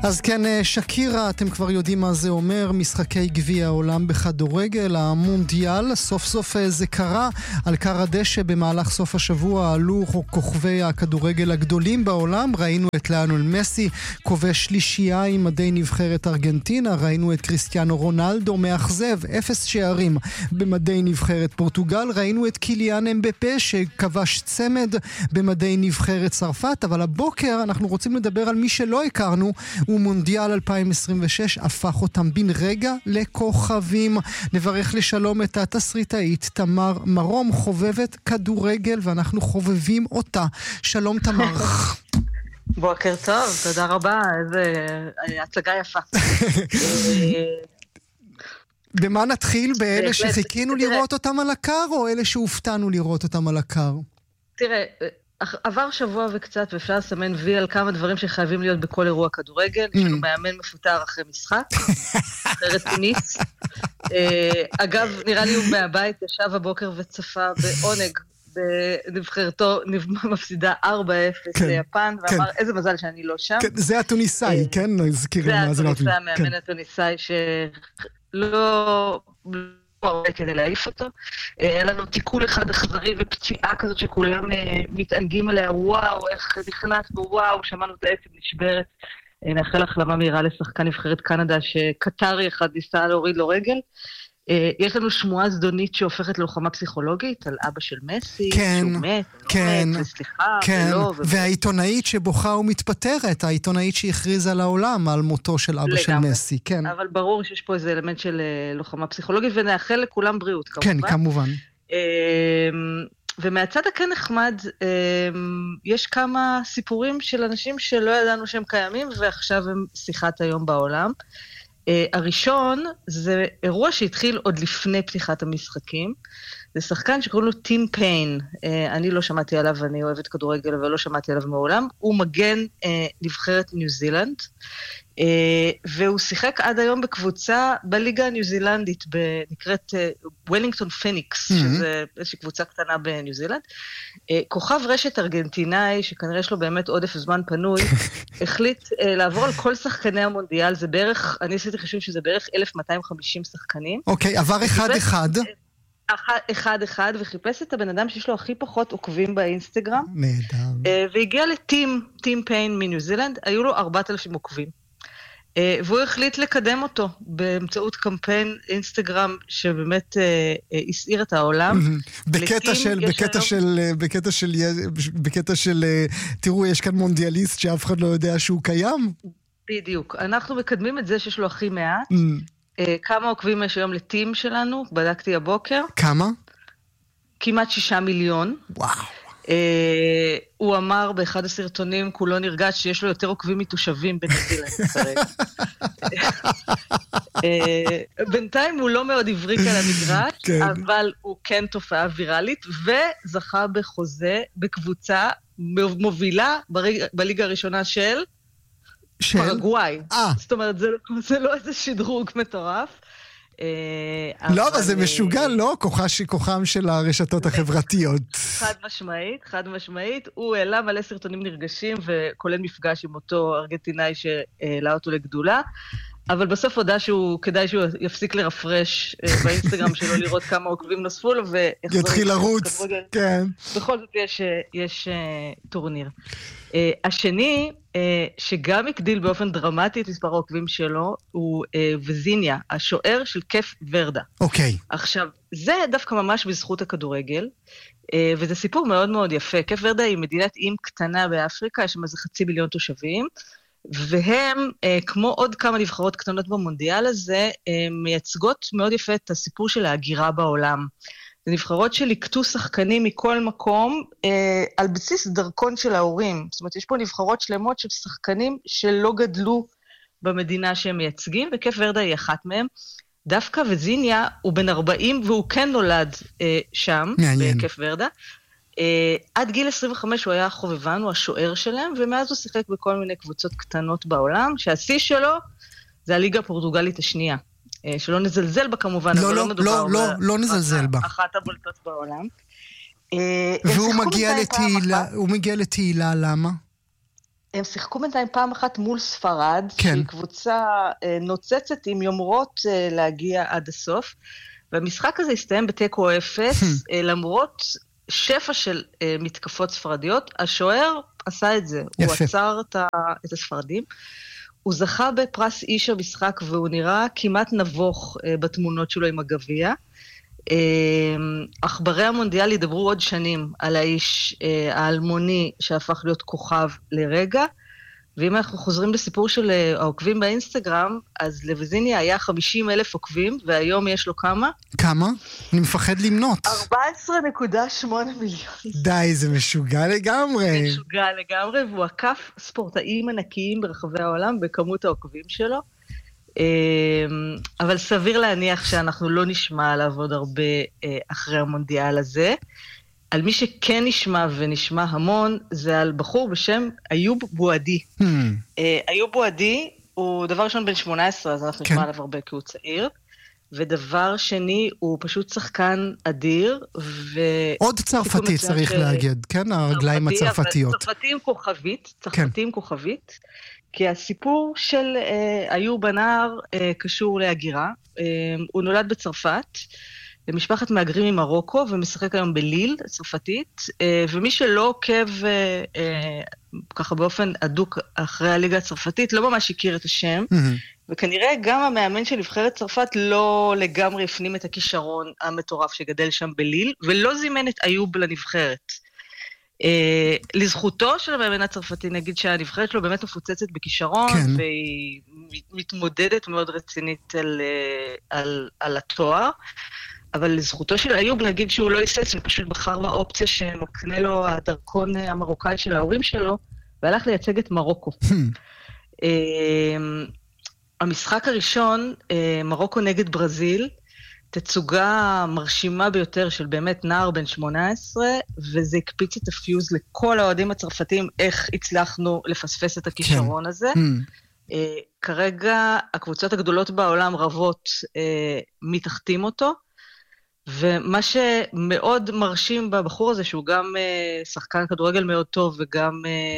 אז כן, שקירה, אתם כבר יודעים מה זה אומר, משחקי גביע העולם בכדורגל, המונדיאל, סוף סוף זה קרה, על קר הדשא במהלך סוף השבוע עלו כוכבי הכדורגל הגדולים בעולם, ראינו את ליאונל מסי, כובש שלישייה עם מדי נבחרת ארגנטינה, ראינו את קריסטיאנו רונלדו מאכזב, 0 שערים במדי נבחרת פורטוגל, ראינו את קיליאן אמבפה שכבש צמד במדי נבחרת צרפת, אבל הבוקר אנחנו רוצים לדבר על מי שלא הכרנו, ומונדיאל 2026 הפך אותם בן רגע לכוכבים. נברך לשלום את התסריטאית תמר מרום, חובבת כדורגל, ואנחנו חובבים אותה. שלום תמר. בוקר טוב, תודה רבה, איזה הצגה יפה. במה נתחיל? באלה שחיכינו לראות אותם על הקר, או אלה שהופתענו לראות אותם על הקר? תראה, עבר שבוע וקצת, ואפשר לסמן וי על כמה דברים שחייבים להיות בכל אירוע כדורגל. יש לנו מאמן מפוטר אחרי משחק, אחרת פיניס. אגב, נראה לי הוא מהבית, ישב הבוקר וצפה בעונג, בנבחרתו מפסידה 4-0 ליפן, ואמר, איזה מזל שאני לא שם. זה התוניסאי, כן? זה התוניסאי, המאמן התוניסאי שלא הרבה כדי להעיף אותו. היה לנו תיקול אחד אכזרי ופציעה כזאת שכולם מתענגים עליה, וואו, איך נכנסנו, וואו, שמענו את העצב נשברת. נאחל החלמה מהירה לשחקן נבחרת קנדה שקטרי אחד ניסה להוריד לו רגל. יש לנו שמועה זדונית שהופכת ללוחמה פסיכולוגית על אבא של מסי, שהוא מת, וסליחה, ולא. והעיתונאית שבוכה ומתפטרת, העיתונאית שהכריזה לעולם על מותו של אבא של מסי, כן. אבל ברור שיש פה איזה אלמנט של לוחמה פסיכולוגית, ונאחל לכולם בריאות, כמובן. כן, כמובן. ומהצד הכן נחמד, יש כמה סיפורים של אנשים שלא ידענו שהם קיימים, ועכשיו הם שיחת היום בעולם. הראשון זה אירוע שהתחיל עוד לפני פתיחת המשחקים, זה שחקן שקוראים לו טים פיין, אני לא שמעתי עליו, אני אוהבת כדורגל אבל לא שמעתי עליו מעולם, הוא מגן נבחרת ניו זילנד, והוא שיחק עד היום בקבוצה בליגה הניו זילנדית, נקראת וולינגטון פניקס, שזה איזושהי קבוצה קטנה בניו זילנד, כוכב רשת ארגנטינאי, שכנראה יש לו באמת עודף זמן פנוי, החליט לעבור על כל שחקני המונדיאל, זה בערך, אני עשיתי חשוב שזה בערך 1250 שחקנים. אוקיי, עבר אחד. אחד, וחיפש את הבן אדם שיש לו הכי פחות עוקבים באינסטגרם. נהדר. והגיע טים פיין מניו זילנד, היו לו 4,000 עוקבים. והוא החליט לקדם אותו באמצעות קמפיין אינסטגרם שבאמת הסעיר את העולם. בקטע של, תראו, יש כאן מונדיאליסט שאף אחד לא יודע שהוא קיים. בדיוק. אנחנו מקדמים את זה שיש לו הכי מעט. כמה עוקבים יש היום לטים שלנו? בדקתי הבוקר. כמה? כמעט 6 מיליון. וואו. הוא אמר באחד הסרטונים, כולו נרגש שיש לו יותר עוקבים מתושבים בניו זילנד. בינתיים הוא לא מאוד הבריק על המגרש, אבל הוא כן תופעה ויראלית, וזכה בחוזה בקבוצה מובילה בליגה הראשונה של פרגוואי. זאת אומרת, זה לא איזה שדרוג מטורף. לא, אבל זה משוגע, לא? כוחם של הרשתות החברתיות. חד משמעית. הוא העלה מלא סרטונים נרגשים, וכולל מפגש עם אותו ארגנטינאי שהעלה אותו לגדולה. אבל בסוף הודע כדאי שהוא יפסיק לרפרש באינסטגרם שלו, לראות כמה עוקבים נוספו לו, יתחיל לרוץ, כן. בכל זאת יש טורניר. השני, שגם הגדיל באופן דרמטי את מספר העוקבים שלו, הוא וזיניה, השוער של קף ורדה. אוקיי. עכשיו, זה דווקא ממש בזכות הכדורגל, וזה סיפור מאוד מאוד יפה. קף ורדה היא מדינת איים קטנה באפריקה, יש שם איזה 500,000 תושבים, והם, כמו עוד כמה נבחרות קטנות במונדיאל הזה, מייצגות מאוד יפה את הסיפור של ההגירה בעולם. זה נבחרות שלקטו שחקנים מכל מקום, על בסיס דרכון של ההורים. זאת אומרת, יש פה נבחרות שלמות של שחקנים שלא גדלו במדינה שהם מייצגים, וכיף ורדה היא אחת מהם. דווקא וזיניה הוא בן 40, והוא כן נולד שם, בכיף ורדה. עד גיל 25 הוא היה חובבן, הוא השוער שלהם, ומאז הוא שיחק בכל מיני קבוצות קטנות בעולם, שהשיא שלו זה הליגה הפורטוגלית השנייה. שלא נזלזל בה כמובן, אבל לא מדובר לא נזלזל בה. אחת הבולטות בעולם. והוא מגיע לתהילה, למה? הם שיחקו בינתיים פעם אחת מול ספרד, כן. שהיא קבוצה נוצצת עם יומרות להגיע עד הסוף, והמשחק הזה הסתיים בתיקו 0, למרות שפע של מתקפות ספרדיות, השוער עשה את זה, יפה. הוא עצר את הספרדים, הוא זכה בפרס איש המשחק, והוא נראה כמעט נבוך בתמונות שלו עם הגביע, עכברי המונדיאל ידברו עוד שנים על האיש האלמוני שהפך להיות כוכב לרגע, ואם אנחנו חוזרים לסיפור של העוקבים באינסטגרם, אז לווזיניה היה 50,000 עוקבים, והיום יש לו כמה? כמה? אני מפחד למנות. 14.8 מיליון. די, זה משוגע לגמרי. משוגע לגמרי, והוא עקף ספורטאים ענקיים ברחבי העולם בכמות העוקבים שלו. אבל סביר להניח שאנחנו לא נשמע לעבוד הרבה אחרי המונדיאל הזה. על מי שכן נשמע ונשמע המון, זה על בחור בשם איוב בועדי. איוב בועדי הוא דבר ראשון בן 18, אז אנחנו נשמע עליו הרבה כי הוא צעיר. ודבר שני, הוא פשוט שחקן אדיר. עוד צרפתי צריך להגיד, כן? הרגליים הצרפתיות. צרפתים כוכבית, צרפתים כוכבית. כי הסיפור של איוב הנער קשור להגירה. הוא נולד בצרפת, למשפחת מהגרים ממרוקו, ומשחק היום בליל, צרפתית, ומי שלא עוקב ככה באופן עדוק אחרי הליגה הצרפתית, לא ממש הכיר את השם, וכנראה גם המאמן של נבחרת צרפת לא לגמרי הפנים את הכישרון המטורף שגדל שם בליל, ולא זימן את איוב לנבחרת. לזכותו של המאמן הצרפתי, נגיד שהנבחרת שלו באמת מפוצצת בכישרון, והיא מתמודדת מאוד רצינית על התואר, אבל לזכותו של איוב נגיד שהוא לא היסס, הוא פשוט בחר באופציה שמקנה לו הדרכון המרוקאי של ההורים שלו, והלך לייצג את מרוקו. המשחק הראשון, מרוקו נגד ברזיל, תצוגה מרשימה ביותר של באמת נער בן 18, וזה הקפיץ את הפיוז לכל האוהדים הצרפתים, איך הצלחנו לפספס את הכישרון הזה. כרגע הקבוצות הגדולות בעולם רבות מתחתים אותו, ומה שמאוד מרשים בבחור הזה, שהוא גם שחקן כדורגל מאוד טוב, וגם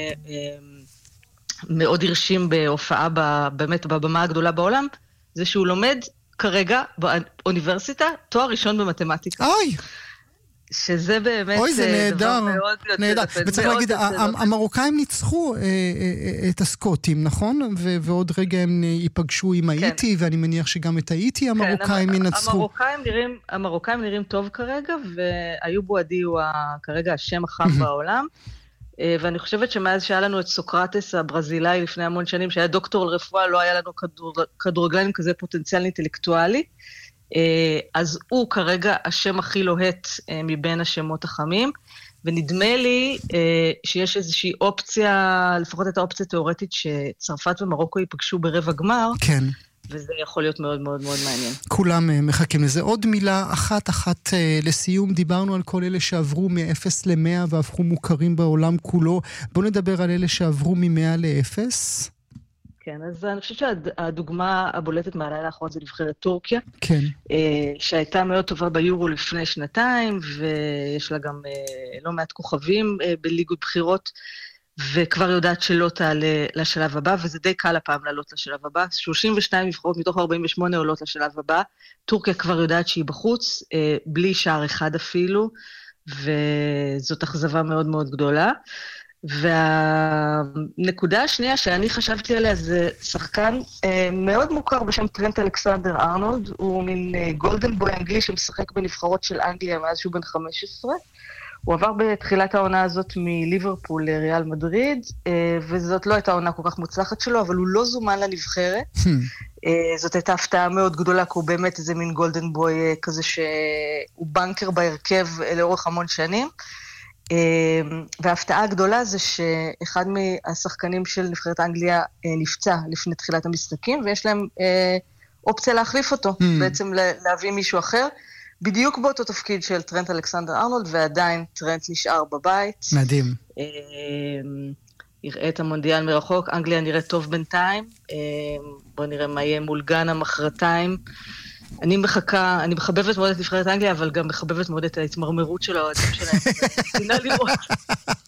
מאוד הרשים בהופעה באמת בבמה הגדולה בעולם, זה שהוא לומד כרגע באוניברסיטה תואר ראשון במתמטיקה. אוי! שזה באמת... אוי, זה נהדר, נהדר. וצריך להגיד, המרוקאים ניצחו את הסקוטים, נכון? ועוד רגע הם ייפגשו עם האיטי, ואני מניח שגם את האיטי המרוקאים ינצחו. המרוקאים נראים טוב כרגע, ואיוב בועדי הוא כרגע השם החם בעולם, ואני חושבת שמאז שהיה לנו את סוקרטס הברזילאי לפני המון שנים, שהיה דוקטור לרפואה, לא היה לנו כדורגלנים כזה פוטנציאל אינטלקטואלי, אז הוא כרגע השם הכי לוהט מבין השמות החמים, ונדמה לי שיש איזושהי אופציה, לפחות את האופציה התיאורטית, שצרפת ומרוקו ייפגשו ברבע גמר, כן. וזה יכול להיות מאוד מאוד מאוד מעניין. כולם מחכים לזה. עוד מילה אחת לסיום, דיברנו על כל אלה שעברו מ-0 ל-100 והפכו מוכרים בעולם כולו. בואו נדבר על אלה שעברו מ-100 ל-0. כן, אז אני חושבת שהדוגמה הבולטת מהלילה האחרון זה נבחרת טורקיה, כן. שהייתה מאוד טובה ביורו לפני שנתיים, ויש לה גם לא מעט כוכבים בליגות בחירות, וכבר יודעת שלא תעלה לשלב הבא, וזה די קל הפעם לעלות לשלב הבא. 32 נבחרות מתוך 48 עולות לשלב הבא. טורקיה כבר יודעת שהיא בחוץ, בלי שער אחד אפילו, וזאת אכזבה מאוד מאוד גדולה. והנקודה השנייה שאני חשבתי עליה זה שחקן מאוד מוכר בשם טרנט אלכסנדר ארנולד, הוא מין גולדן בוי אנגלי שמשחק בנבחרות של אנגליה מאז שהוא בן 15, הוא עבר בתחילת העונה הזאת מליברפול לריאל מדריד, וזאת לא הייתה העונה כל כך מוצלחת שלו, אבל הוא לא זומן לנבחרת, זאת הייתה הפתעה מאוד גדולה, כי הוא באמת איזה מין גולדן בוי כזה שהוא בנקר בהרכב לאורך המון שנים, וההפתעה הגדולה זה שאחד מהשחקנים של נבחרת אנגליה נפצע לפני תחילת המשחקים, ויש להם אופציה להחליף אותו, בעצם להביא מישהו אחר, בדיוק באותו תפקיד של טרנט אלכסנדר ארנולד, ועדיין טרנט נשאר בבית. מדהים. יראה את המונדיאל מרחוק, אנגליה נראית טוב בינתיים, בוא נראה מה יהיה מול גאנה מחרתיים, אני מחבבת מאוד את נבחרת אנגליה, אבל גם מחבבת מאוד את ההתמרמרות של האוהדים שלהם. ניסינה לראות.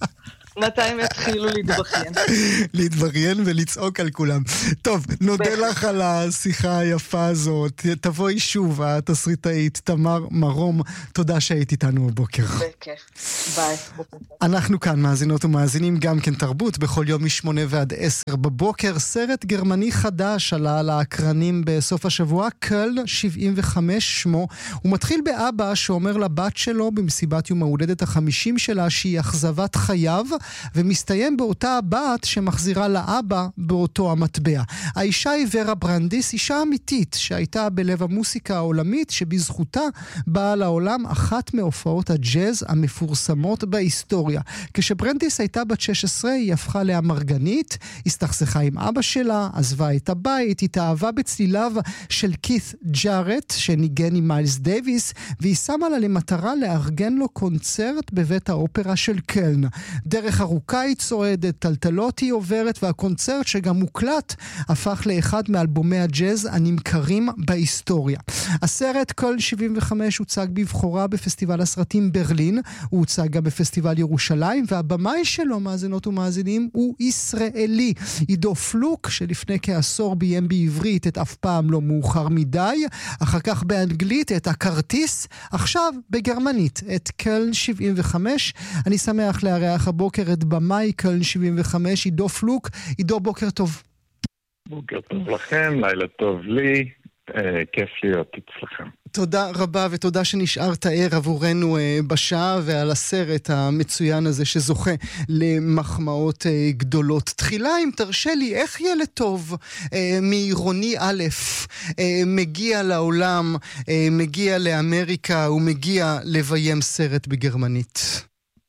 מתי הם יתחילו להתבכיין. להתבריין ולצעוק על כולם. טוב, נודה לך על השיחה היפה הזאת. תבואי שוב, התסריטאית תמר מרום. תודה שהיית איתנו בבוקר. בכיף. ביי. אנחנו כאן מאזינות ומאזינים גם כן תרבות בכל יום מ8 ועד 10 בבוקר. סרט גרמני חדש עלה על האקרנים בסוף השבוע, קלן 75 שמו. הוא מתחיל באבא שאומר לבת שלו במסיבת יום ההולדת ה50 שלה שהיא אכזבת חייו, ומסתיים באותה הבת שמחזירה לאבא באותו המטבע. האישה היא ורה ברנדיס, אישה אמיתית שהייתה בלב המוסיקה העולמית, שבזכותה באה לעולם אחת מהופעות הג'אז המפורסמות בהיסטוריה. כשברנדיס הייתה בת 16 היא הפכה לאמרגנית, הסתכסכה עם אבא שלה, עזבה את הבית, התאהבה בצליליו של כית ג'ארט שניגן עם מיילס דייביס, והיא שמה לה למטרה לארגן לו קונצרט בבית האופרה של קלן. דרך ארוכה היא צועדת, טלטלות היא עוברת, והקונצרט שגם מוקלט הפך לאחד מאלבומי הג'אז הנמכרים בהיסטוריה. הסרט קלן 75 הוצג בבחורה בפסטיבל הסרטים ברלין, הוא הוצג גם בפסטיבל ירושלים, והבמאי שלו, מאזינות ומאזינים, הוא ישראלי. עידו פלוק, שלפני כעשור ביים בעברית את אף פעם לא מאוחר מדי, אחר כך באנגלית את הכרטיס, עכשיו בגרמנית את קלן 75. אני שמח לארח הבוקר את במאי קלן 75, עידו פלוק. עידו, בוקר טוב. בוקר טוב לכם, לילה טוב לי, כיף להיות אצלכם. תודה רבה ותודה שנשארת ער עבורנו בשעה ועל הסרט המצוין הזה שזוכה למחמאות גדולות. תחילה, אם תרשה לי, איך ילד טוב מעירוני א' מגיע לעולם, מגיע לאמריקה ומגיע לביים סרט בגרמנית?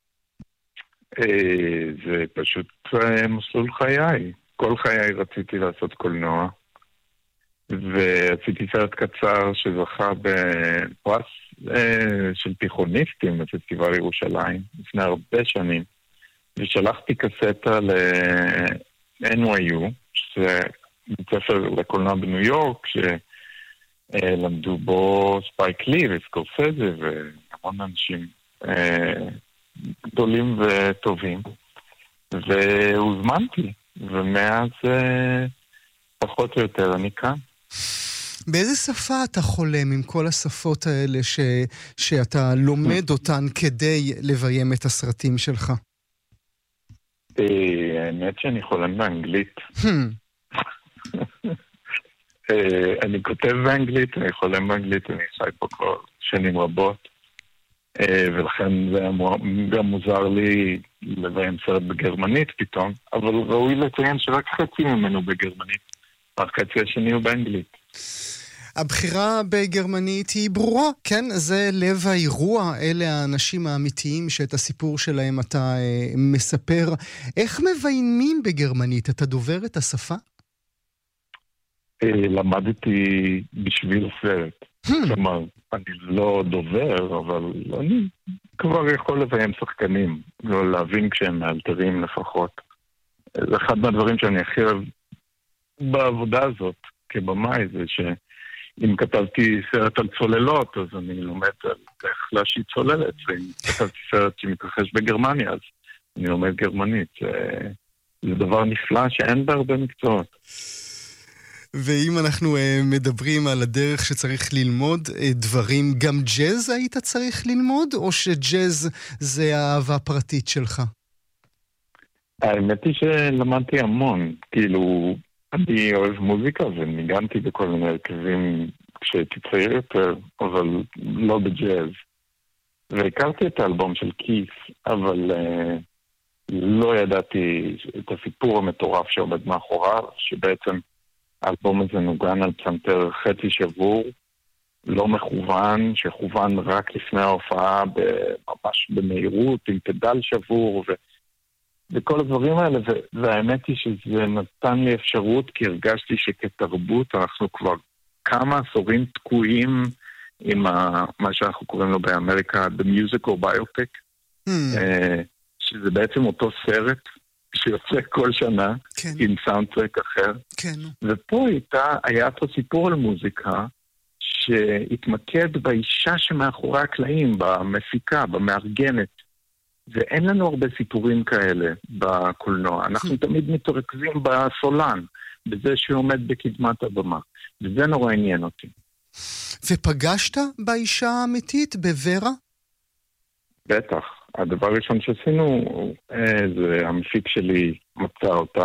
זה פשוט מסלול חיי. כל חיי רציתי לעשות קולנוע, ועשיתי סרט קצר שזכה בפרס של תיכוניסטים בפסטיבל ירושלים לפני הרבה שנים, ושלחתי קסטה ל-NYU, שזה בית ספר לקולנוע בניו יורק, שלמדו בו ספייק לי וסקורסזה והמון אנשים גדולים וטובים, והוזמנתי, ומאז פחות או יותר אני כאן. באיזה שפה אתה חולם עם כל השפות האלה שאתה לומד אותן כדי לביים את הסרטים שלך? האמת שאני חולם באנגלית. אני כותב באנגלית, אני חולם באנגלית, אני חי פה כבר שנים רבות, ולכן זה גם מוזר לי לביים סרט בגרמנית פתאום, אבל ראוי לציין שרק חצי ממנו בגרמנית, רק חצי השני הוא באנגלית. הבחירה בגרמנית היא ברורה, כן? זה לב האירוע, אלה האנשים האמיתיים שאת הסיפור שלהם אתה מספר. איך מביימים בגרמנית? אתה דובר את השפה? למדתי בשביל סרט. כלומר, אני לא דובר, אבל אני כבר יכול לביים שחקנים, לא להבין כשהם מאלתרים לפחות. זה אחד מהדברים שאני הכי אוהב בעבודה הזאת כבמאי, זה שאם כתבתי סרט על צוללות, אז אני לומד על איך להשיט צוללת, ואם כתבתי סרט שמתרחש בגרמניה, אז אני לומד גרמנית. זה דבר נפלא שאין בהרבה מקצועות. ואם אנחנו מדברים על הדרך שצריך ללמוד דברים, גם ג'אז היית צריך ללמוד, או שג'אז זה האהבה הפרטית שלך? האמת היא שלמדתי המון, כאילו אני אוהב מוזיקה וניגנתי בכל מיני הרכבים כשהייתי צעיר יותר, אבל לא בג'אז. והכרתי את האלבום של כיס, אבל לא ידעתי את הסיפור המטורף שעומד מאחוריו, שבעצם האלבום הזה נוגן על פסנתר חצי שבור, לא מכוון, שכוון רק לפני ההופעה ממש במהירות, עם פדל שבור וכל הדברים האלה, והאמת היא שזה נתן לי אפשרות, כי הרגשתי שכתרבות אנחנו כבר כמה עשורים תקועים עם מה שאנחנו קוראים לו באמריקה, The Musical Biopic, שזה בעצם אותו סרט שיוצא כל שנה, כן. עם סאונדטרק אחר. כן. ופה היה פה סיפור על מוזיקה שהתמקד באישה שמאחורי הקלעים, במפיקה, במארגנת. ואין לנו הרבה סיפורים כאלה בקולנוע. אנחנו תמיד מתרכזים בסולן, בזה שעומד בקדמת הבמה. וזה נורא עניין אותי. ופגשת באישה האמיתית, בוורה? בטח. הדבר הראשון שעשינו, זה המפיק שלי מצא אותה,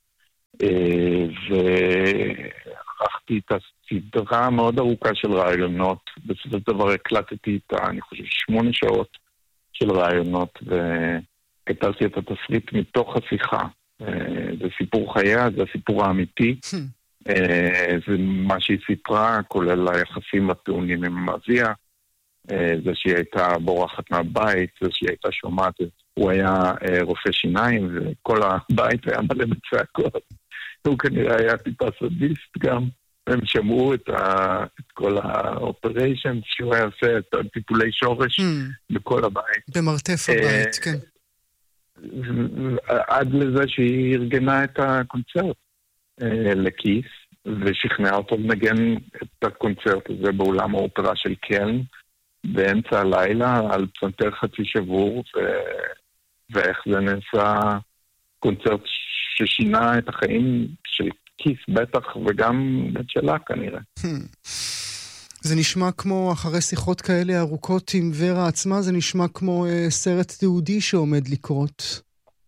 וערכתי את הסדרה מאוד ארוכה של רעיונות. בסופו של דבר הקלטתי איתה, אני חושב, 8 שעות של רעיונות, וכתבתי את התסריט מתוך השיחה. זה סיפור חייה, זה הסיפור האמיתי. זה מה שהיא סיפרה, כולל היחסים הטעונים עם אביה, זה שהיא הייתה בורחת מהבית, זה שהיא הייתה שומעת, הוא היה רופא שיניים, וכל הבית היה מלא בצעקות. הוא כנראה היה טיפה סדיסט גם, הם שמעו את כל האופריישן שהוא היה עושה, את הטיפולי שורש בכל הבית. במרתף הבית, כן. עד לזה שהיא ארגנה את הקונצרט לכיס, ושכנעה אותו לנגן את הקונצרט הזה באולם האופרה של קלן, באמצע הלילה, על פסנתר חצי שבור, ואיך זה נעשה קונצרט ששינה את החיים של כיס בטח, וגם את שלה כנראה. זה נשמע כמו, אחרי שיחות כאלה ארוכות עם ורה עצמה, זה נשמע כמו סרט תיעודי שעומד לקרות.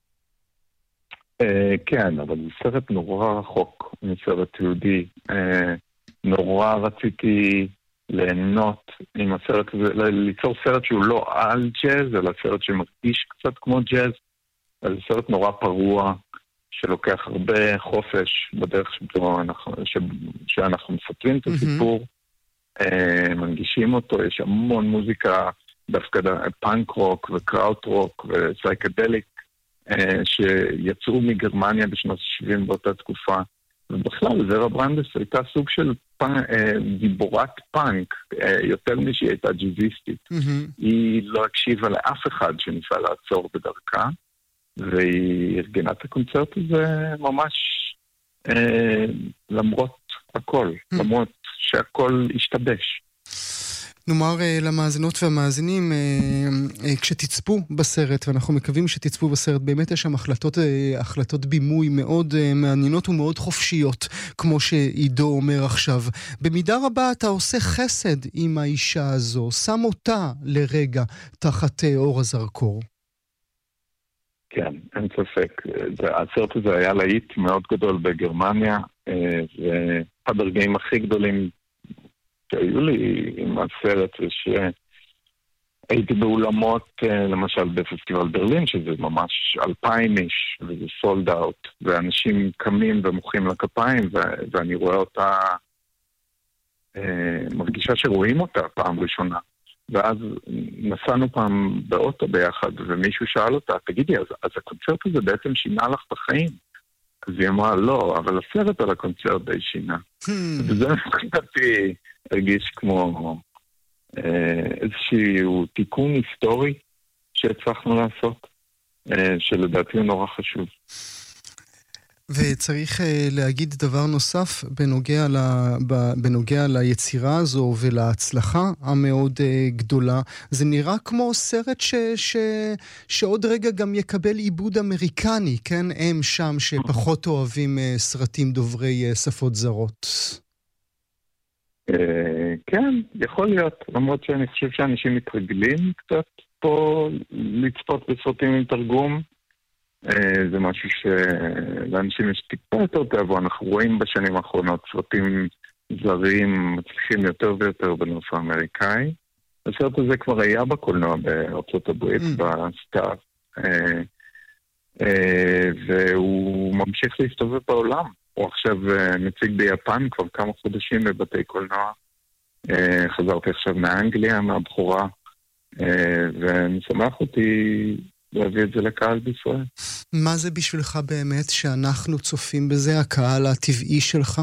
כן, אבל זה סרט נורא רחוק מסרט תיעודי. נורא רציתי ליהנות עם הסרט הזה, ליצור סרט שהוא לא על ג'אז, אלא סרט שמרגיש קצת כמו ג'אז. זה סרט נורא פרוע, שלוקח הרבה חופש בדרך שאנחנו מספרים את הסיפור, מנגישים אותו, יש המון מוזיקה, דווקא פאנק רוק וקראוט רוק וסייקדליק, שיצאו מגרמניה בשנות ה-70 באותה תקופה. ובכלל, ורה ברנדס הייתה סוג של גיבורת פאנק, יותר משהיא הייתה ג'יזיסטית. היא לא הקשיבה לאף אחד שניסה לעצור בדרכה, והיא ארגנה את הקונצרט הזה ממש למרות הכל, למרות שהכל השתבש. נאמר למאזינות והמאזינים, כשתצפו בסרט, ואנחנו מקווים שתצפו בסרט, באמת יש שם החלטות בימוי מאוד מעניינות ומאוד חופשיות, כמו שעידו אומר עכשיו. במידה רבה אתה עושה חסד עם האישה הזו, שם אותה לרגע תחת אור הזרקור. כן, אין ספק. הסרט הזה היה להיט מאוד גדול בגרמניה, ואחד הרגעים הכי גדולים שהיו לי עם הסרט זה שהייתי באולמות, למשל בפסטיבל ברלין, שזה ממש 2,000 איש, וזה סולד אאוט, ואנשים קמים ומוחאים לכפיים, ואני רואה אותה, מרגישה שרואים אותה פעם ראשונה. ואז נסענו פעם באוטו ביחד, ומישהו שאל אותה, תגידי, אז הקונצרט הזה בעצם שינה לך את החיים? אז היא אמרה, לא, אבל הסרט על הקונצרט די שינה. וזה מבחינתי הרגיש כמו איזשהו תיקון היסטורי שהצלחנו לעשות, שלדעתי הוא נורא חשוב. וצריך להגיד דבר נוסף בנוגע ליצירה הזו ולהצלחה המאוד גדולה. זה נראה כמו סרט שעוד רגע גם יקבל עיבוד אמריקני, כן? הם שם שפחות אוהבים סרטים דוברי שפות זרות. כן, יכול להיות. למרות שאני חושב שאנשים מתרגלים קצת פה לצפות בסרטים עם תרגום. זה משהו שלאנשים יש טיפה יותר תאבו. אנחנו רואים בשנים האחרונות סרטים זרים מצליחים יותר ויותר בנוף האמריקאי. הסרט הזה כבר היה בקולנוע בארצות הברית, בסטאר, והוא ממשיך להסתובב בעולם. הוא עכשיו מציג ביפן כבר כמה חודשים בבתי קולנוע. חזרתי עכשיו מאנגליה, מהבחורה, ואני שמח אותי להביא את זה לקהל בישראל. מה זה בשבילך באמת שאנחנו צופים בזה, הקהל הטבעי שלך?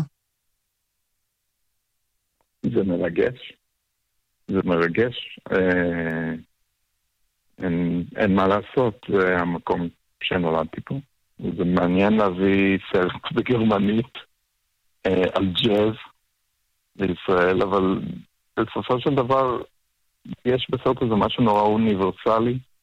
זה מרגש. זה מרגש. אין מה לעשות, זה המקום שנולדתי פה. זה מעניין להביא סרט בגרמנית על ג'אז בישראל, אבל בסופו של דבר יש בסרט הזה משהו נורא אוניברסלי,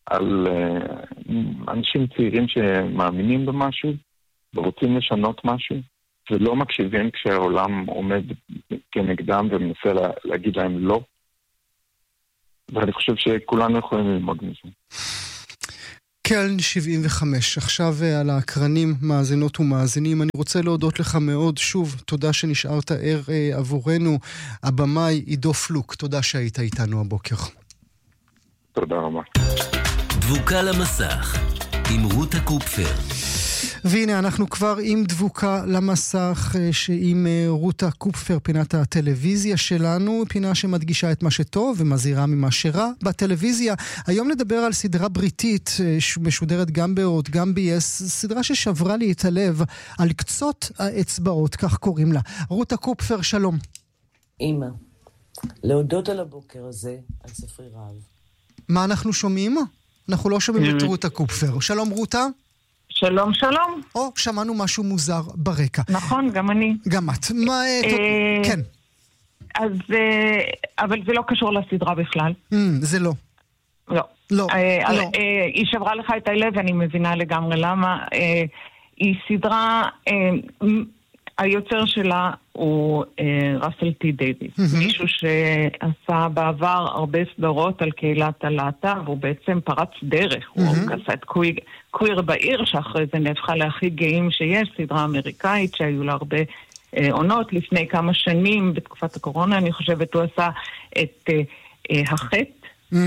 על אנשים צעירים שמאמינים במשהו ורוצים לשנות משהו, ולא מקשיבים כשהעולם עומד כנגדם ומנסה להגיד להם לא. ואני חושב שכולנו יכולים ללמוד מזה. קלן 75, עכשיו על האקרנים, מאזינות ומאזינים. אני רוצה להודות לך מאוד, שוב, תודה שנשארת ער עבורנו. הבמאי עידו פלוק, תודה שהיית איתנו הבוקר. תודה רבה. דבוקה למסך, עם רותה קופפר. והנה אנחנו כבר עם דבוקה למסך שעם רותה קופפר, פינת הטלוויזיה שלנו, פינה שמדגישה את מה שטוב ומזהירה ממה שרע בטלוויזיה. היום נדבר על סדרה בריטית משודרת גם בהוט, גם ב-yes, סדרה ששברה לי את הלב, על קצות האצבעות, כך קוראים לה. רותה קופפר, שלום. אמא, להודות על הבוקר הזה, על ספרי רעב. מה אנחנו שומעים? אנחנו לא שומעים את רותה קופפר. שלום רותה. שלום, שלום. שמענו משהו מוזר ברקע. נכון, גם אני. גם את. כן. אז, אבל זה לא קשור לסדרה בכלל. זה לא. לא. לא. היא שברה לך את הלב, אני מבינה לגמרי למה. היא סדרה, היוצר שלה הוא ראסל טי דייוויס. מישהו שעשה בעבר הרבה סדרות על קהילת הלהט"ב, הוא בעצם פרץ דרך. הוא עשה את קוויר בעיר, שאחרי זה נהפכה להכי גאים שיש, סדרה אמריקאית שהיו לה הרבה עונות. לפני כמה שנים, בתקופת הקורונה, אני חושבת, הוא עשה את החטא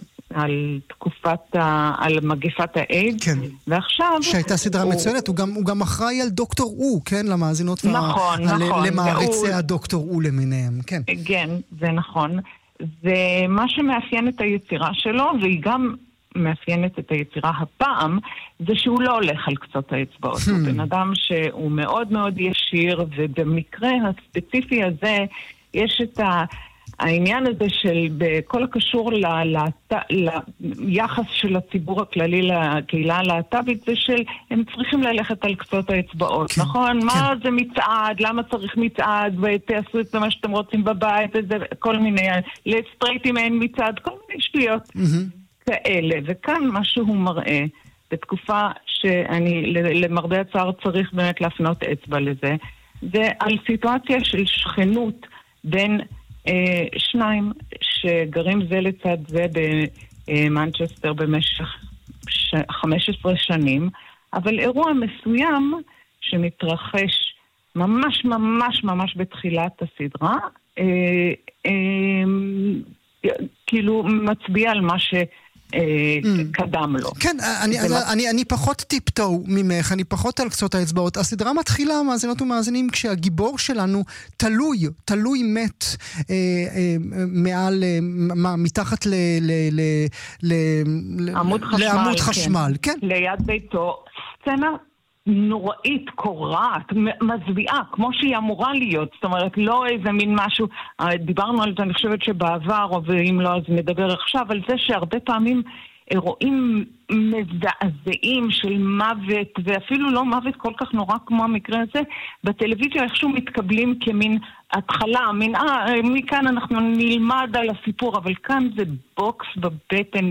על מגפת האייד. כן. ועכשיו שהייתה סדרה מצוינת, הוא גם אחראי על דוקטור או, כן, למאזינות נכון. למעריצי הדוקטור או למיניהם, כן. כן, זה נכון. זה מה שמאפיין את היצירה שלו, והיא גם מאפיינת את היצירה הפעם, זה שהוא לא הולך על קצות האצבעות. הוא בן אדם שהוא מאוד מאוד ישיר, ובמקרה הספציפי הזה יש את העניין הזה של בכל הקשור ליחס של הציבור הכללי לקהילה הלהט"בית, זה של הם צריכים ללכת על קצות האצבעות, כן, נכון? כן. מה זה מצעד? למה צריך מצעד? ותעשו את זה מה שאתם רוצים בבית, וזה כל מיני, לסטרייטים אין מצעד, כל מיני שטויות כאלה. וכאן מה שהוא מראה, בתקופה שאני למרבה הצער צריך באמת להפנות אצבע לזה, זה על סיטואציה של שכנות בין שניים שגרים זה לצד זה במנצ'סטר במשך 15 שנים, אבל אירוע מסוים שמתרחש ממש ממש ממש בתחילת הסדרה, כאילו מצביע על מה קדם לו. כן, אני פחות טיפטו ממך, אני פחות על קצות האצבעות. הסדרה מתחילה, מאזינות ומאזינים, כשהגיבור שלנו תלוי מת מעל, מתחת לעמוד חשמל. כן. ליד ביתו, סצנה נוראית, קורעת, מזוויעה, כמו שהיא אמורה להיות. זאת אומרת, לא איזה מין משהו, דיברנו על זה, אני חושבת שבעבר, ואם לא, אז נדבר עכשיו, על זה שהרבה פעמים אירועים מזעזעים של מוות, ואפילו לא מוות כל כך נורא כמו המקרה הזה, בטלוויזיה איכשהו מתקבלים כמין התחלה, מכאן אנחנו נלמד על הסיפור, אבל כאן זה בוקס בבטן,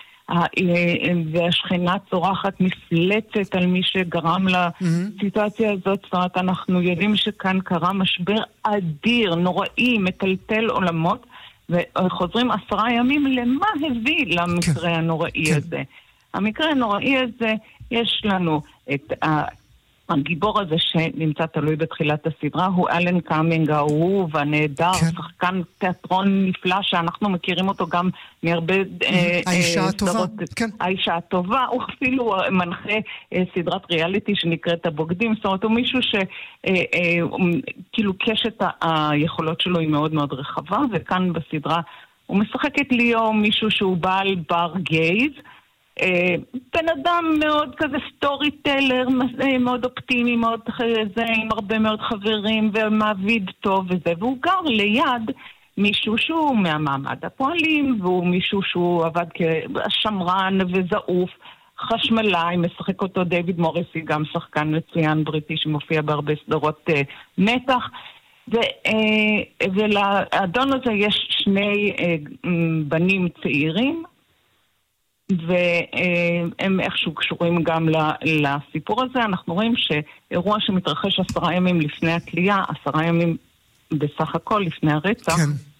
והשכנה צורחת מפלצת על מי שגרם לסיטואציה הזאת. זאת אומרת, אנחנו יודעים שכאן קרה משבר אדיר, נוראי, מטלטל עולמות, וחוזרים 10 ימים למה הביא למקרה הנוראי הזה. המקרה הנוראי הזה, יש לנו את הגיבור הזה שנמצא תלוי בתחילת הסדרה, הוא אלן קאמינג, האהוב, הנהדר, שחקן תיאטרון נפלא שאנחנו מכירים אותו גם מהרבה האישה הטובה, כן. האישה הטובה, הוא אפילו מנחה סדרת ריאליטי שנקראת הבוגדים, זאת אומרת, הוא מישהו שכאילו קשת היכולות שלו היא מאוד מאוד רחבה, וכאן בסדרה הוא משחק את ליאו, מישהו שהוא בעל בר גייז, בן אדם מאוד כזה סטורי טלר, מאוד אופטימי, מאוד זה, עם הרבה מאוד חברים ומעביד טוב וזה, והוא גר ליד מישהו שהוא מהמעמד הפועלים, והוא מישהו שהוא עבד כשמרן וזעוף, חשמלאי, משחק אותו דיוויד מוריסי, גם שחקן מצוין בריטי שמופיע בהרבה סדרות מתח, ולאדון הזה יש 2 בנים צעירים, והם איכשהו קשורים גם לסיפור הזה. אנחנו רואים שאירוע שמתרחש 10 ימים לפני התלייה, 10 ימים בסך הכל לפני הרצח,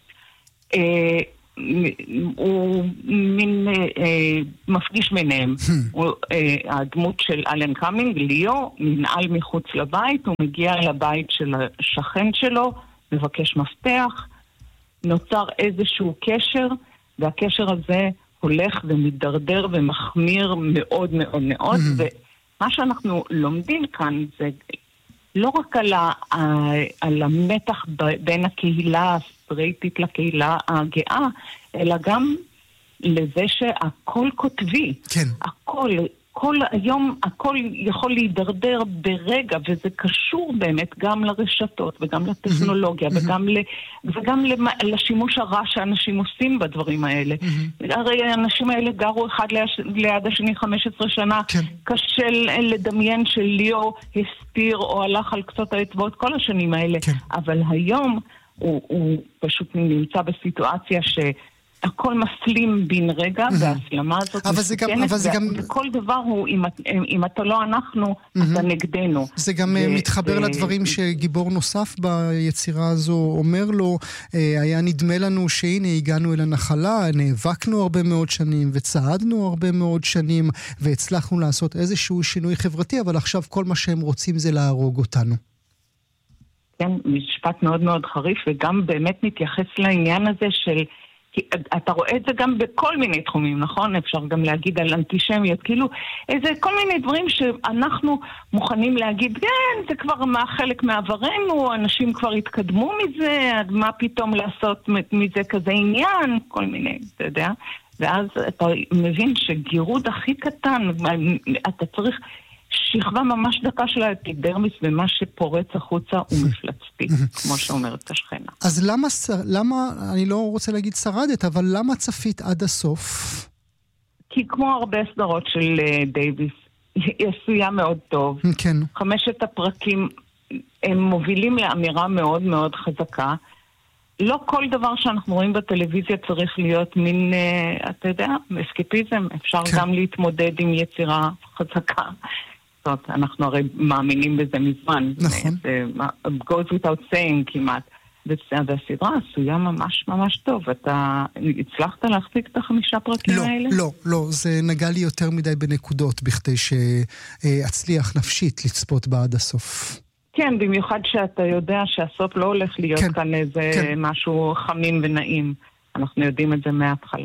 הוא מין מפגיש ביניהם. הדמות של אלן קאמינג, ליאו, ננעל מחוץ לבית, הוא מגיע לבית של השכן שלו, מבקש מפתח, נוצר איזשהו קשר, והקשר הזה הולך ומתדרדר ומחמיר מאוד מאוד מאוד, ומה שאנחנו לומדים כאן זה לא רק על המתח בין הקהילה הסטרייטית לקהילה הגאה, אלא גם לזה שהכל כותבי. כן. כל היום הכל יכול להידרדר ברגע, וזה קשור באמת גם לרשתות וגם לטכנולוגיה וגם לשימוש הרע שאנשים עושים בדברים האלה. הרי האנשים האלה גרו אחד ליד השני 15 שנה, קשה לדמיין שליאו הסתיר או הלך על קצות האצבעות כל השנים האלה, אבל היום הוא פשוט נמצא בסיטואציה הכל מסלים בין רגע, והסלמה הזאת מסוכנת, וכל דבר הוא, אם אתה לא אנחנו, אתה נגדנו. זה גם מתחבר לדברים שגיבור נוסף ביצירה הזו אומר לו, היה נדמה לנו שהנה הגענו אל הנחלה, נאבקנו הרבה מאוד שנים, וצעדנו הרבה מאוד שנים, והצלחנו לעשות איזשהו שינוי חברתי, אבל עכשיו כל מה שהם רוצים זה להרוג אותנו. כן, משפט מאוד מאוד חריף, וגם באמת מתייחס לעניין הזה של כי אתה רואה את זה גם בכל מיני תחומים, נכון? אפשר גם להגיד על אנטישמיות, כאילו, כל מיני דברים שאנחנו מוכנים להגיד, כן, זה כבר חלק מעברנו, אנשים כבר התקדמו מזה, מה פתאום לעשות מזה כזה עניין, כל מיני, אתה יודע? ואז אתה מבין שגירוד הכי קטן, אתה צריך שכבה ממש דקה של האפידרמיס, ומה שפורץ החוצה הוא מפלצתי, כמו שאומרת השכנה. אז למה, אני לא רוצה להגיד שרדת, אבל למה צפית עד הסוף? כי כמו הרבה סדרות של דייביס, היא עשויה מאוד טוב. כן. 5 הפרקים הם מובילים לאמירה מאוד מאוד חזקה. לא כל דבר שאנחנו רואים בטלוויזיה צריך להיות מין, אתה יודע, אסקפיזם. אפשר גם להתמודד עם יצירה חזקה. אנחנו הרי מאמינים בזה מזמן. נכון. goes without saying כמעט. והסדרה עשויה ממש ממש טוב. אתה הצלחת להחזיק את 5 פרקים האלה? לא. זה נגע לי יותר מדי בנקודות, בכדי שאצליח נפשית לצפות בה עד הסוף. כן, במיוחד שאתה יודע שהסוף לא הולך להיות כאן איזה משהו חמים ונעים. אנחנו יודעים את זה מההתחלה.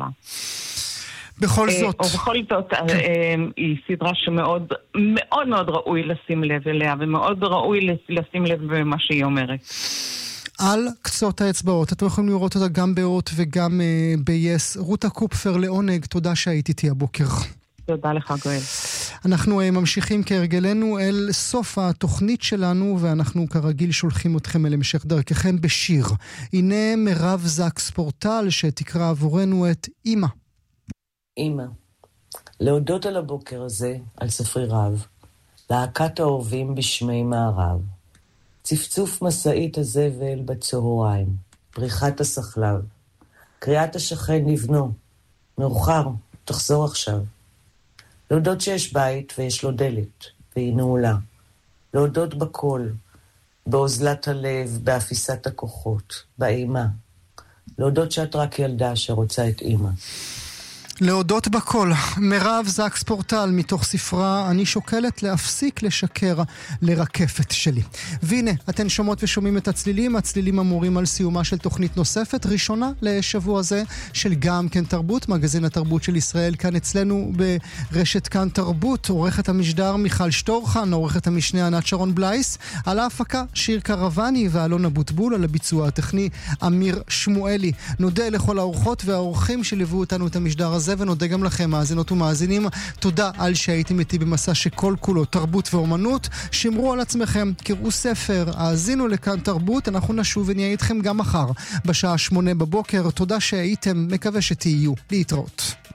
בכל זאת. ובכל זאת, היא סדרה שמאוד מאוד מאוד ראוי לשים לב אליה, ומאוד ראוי לשים לב במה שהיא אומרת. על קצות האצבעות, אתם יכולים לראות אותה גם באות וגם ב-yes. רותה קופפר, לעונג, תודה שהיית איתי הבוקר. תודה לך, גואל. אנחנו ממשיכים כהרגלנו אל סוף התוכנית שלנו, ואנחנו כרגיל שולחים אתכם אל המשך דרככם בשיר. הנה מירב זקס פורטל שתקרא עבורנו את אמא. אמא, להודות על הבוקר הזה, על ספרי רב, להקת האורבים בשמי מערב, צפצוף מסעית הזבל בצהריים, פריחת הסחלב, קריאת השכן לבנו, מאוחר, תחזור עכשיו. להודות שיש בית ויש לו דלת, והיא נעולה. להודות בכל, באוזלת הלב, באפיסת הכוחות, באימה. להודות שאת רק ילדה שרוצה את אמא. להודות בכל, מירב זקס פורטל מתוך ספרה אני שוקלת להפסיק לשקר לרקפת שלי. והנה, אתן שומעות ושומעים את הצלילים אמורים על סיומה של תוכנית נוספת, ראשונה לשבוע הזה של גם כן תרבות, מגזין התרבות של ישראל כאן אצלנו ברשת כאן תרבות, עורכת המשדר מיכל שטורחן, עורכת המשנה ענת שרון בלייס, על ההפקה שיר קרבני ואלון אבוטבול, על הביצוע הטכני אמיר שמואלי. נודה לכל האורחות והאורחים שליוו אותנו את המשדר הזה, ונודה גם לכם, מאזינות ומאזינים. תודה על שהייתם איתי במסע שכל כולו תרבות ואומנות. שמרו על עצמכם, קראו ספר, האזינו לכאן תרבות. אנחנו נשוב ונהיה איתכם גם מחר בשעה 8 בבוקר. תודה שהייתם, מקווה שתהיו. להתראות.